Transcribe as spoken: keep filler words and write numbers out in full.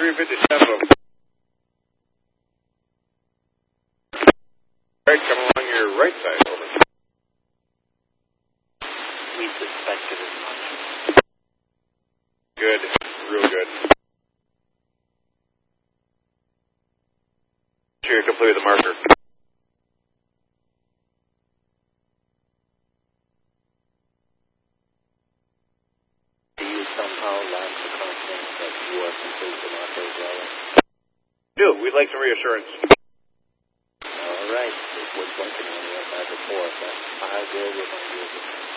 three fifty-seven. Alright, come along your right side, over. We suspected as much. Good, real good. Sure you're complete with the marker. Do you somehow lack the confidence that you are complete the marker as well? Do, we'd like some reassurance. All right. It was like an one five before, but I will remind you of this.